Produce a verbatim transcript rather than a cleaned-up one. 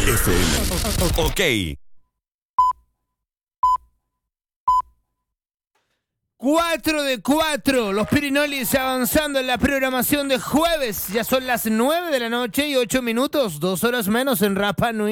F M. Ok. cuatro de cuatro, los Pirinolis avanzando en la programación de jueves. Ya son las nueve de la noche y ocho minutos, dos horas menos en Rapa Nui.